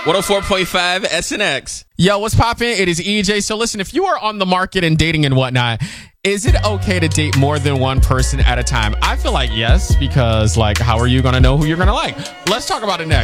104.5 SNX. Yo, what's poppin'? It is EJ. So listen, if you are on the market and dating and whatnot, is it okay to date more than one person at a time? I feel like yes, because like, how are you going to know who you're going to like? Let's talk about it next.